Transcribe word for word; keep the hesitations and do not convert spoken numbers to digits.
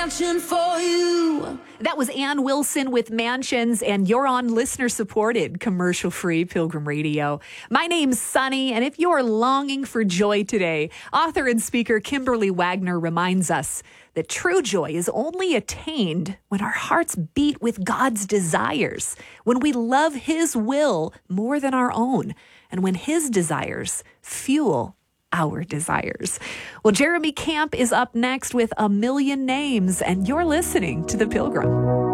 Mansion for you. That was Ann Wilson with Mansions, and you're on listener-supported, commercial-free Pilgrim Radio. My name's Sunny, and if you're longing for joy today, author and speaker Kimberly Wagner reminds us that true joy is only attained when our hearts beat with God's desires, when we love His will more than our own, and when His desires fuel our desires. Well, Jeremy Camp is up next with A Million Names, and you're listening to The Pilgrim.